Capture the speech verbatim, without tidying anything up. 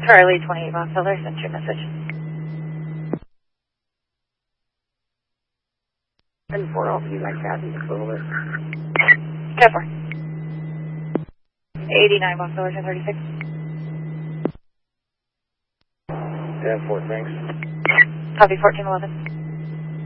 Charlie twenty-eight Montpellier, sent your message. ten four, I'll see my cat in the cooler. ten four. eighty-nine Montpellier, ten thirty-six. ten four, thanks. Copy fourteen eleven.